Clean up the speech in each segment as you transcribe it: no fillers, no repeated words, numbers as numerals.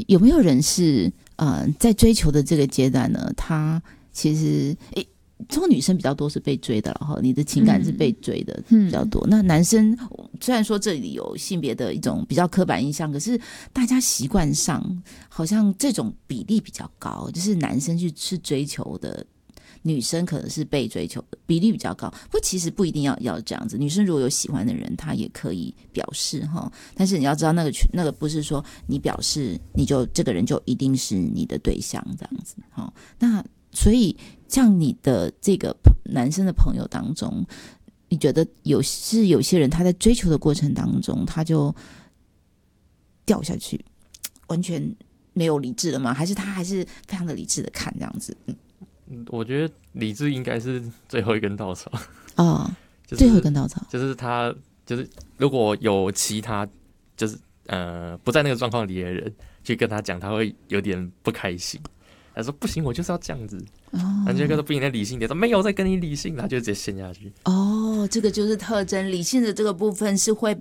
有没有人是在追求的这个阶段呢，他其实中国女生比较多是被追的了，你的情感是被追的比较多。那男生虽然说这里有性别的一种比较刻板印象，可是大家习惯上好像这种比例比较高，就是男生去追求的，女生可能是被追求的比例比较高。不过其实不一定要这样子，女生如果有喜欢的人，她也可以表示哈。但是你要知道，那个不是说你表示你就这个人就一定是你的对象这样子哈。那所以像你的这个男生的朋友当中，你觉得有些人他在追求的过程当中他就掉下去，完全没有理智了吗？还是他还是非常的理智的看这样子？ 我觉得理智应该是最后一根稻草最后一根稻草就是他就是如果有其他就是不在那个状况里的人去跟他讲，他会有点不开心。他说不行，我就是要这样子。他就跟他不行，理性点，说没有在跟你理性，他就直接陷下去。 这个就是特征，理性的这个部分是会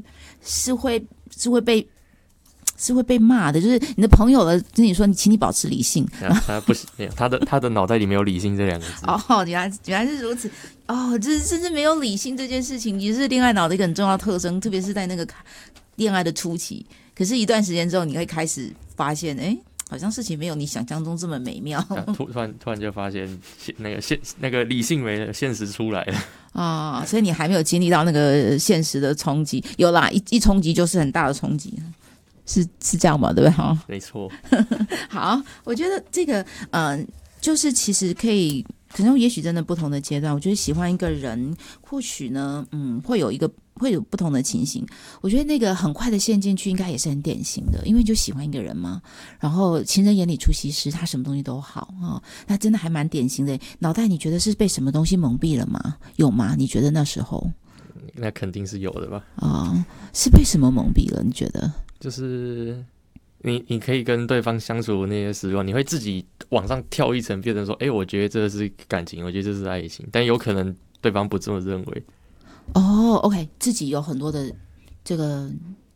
被骂的，就是你的朋友了跟你说，请你保持理性。 他不行，没有他的脑袋里没有理性这两个字。 原来是如此。这甚至没有理性这件事情，也是恋爱脑的一个很重要的特征，特别是在那个恋爱的初期。可是，一段时间之后，你会开始发现，好像事情没有你想象中这么美妙。 突然就发现那个理性没了，现实出来了所以你还没有经历到那个现实的冲击。有啦，一冲击就是很大的冲击。是这样吧，对不对？ 没错。 好，我觉得这个就是其实可能也许真的不同的阶段，我觉得喜欢一个人或许呢会有不同的情形。我觉得那个很快的陷进去应该也是很典型的，因为就喜欢一个人嘛，然后情人眼里出西施，他什么东西都好那真的还蛮典型的。脑袋你觉得是被什么东西蒙蔽了吗？有吗？你觉得那时候？ 那肯定是有的吧。 是被什么蒙蔽了？你觉得？ 就是你可以跟对方相处的那些时光，你会自己往上跳一层，变成说我觉得这是感情，我觉得这是爱情，但有可能对方不这么认为。 OK， 自己有很多的这个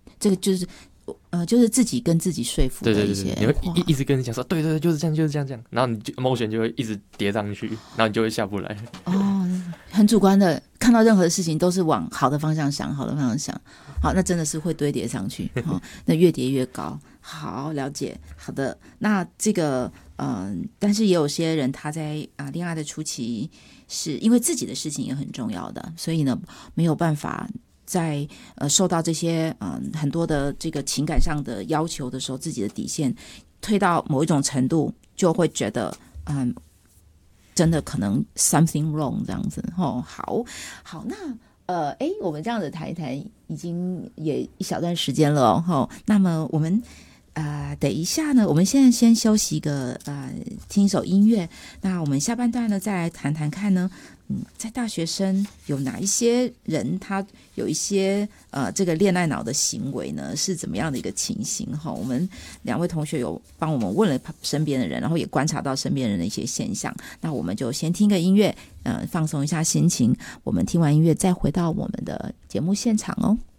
就是自己跟自己说服的一些。 对，你会一直跟人讲说对，就是这样，然后你emotion就会一直叠上去，然后你就会下不来。 很主观的，看到任何事情都是往好的方向想，好，那真的是会堆叠上去那越叠越高。好，了解。好的，那这个但是也有些人他在恋爱的初期是因为自己的事情也很重要的，所以呢没有办法在受到这些很多的这个情感上的要求的时候，自己的底线推到某一种程度，就会觉得真的可能 something wrong 这样子。好，那我们这样子谈一谈，已经也一小段时间了那么我们等一下呢，我们现在先休息听一首音乐。那我们下半段呢，再来谈谈看呢，在大学生有哪一些人他有一些这个恋爱脑的行为呢，是怎么样的一个情形我们两位同学有帮我们问了身边的人，然后也观察到身边人的一些现象。那我们就先听个音乐放松一下心情，我们听完音乐再回到我们的节目现场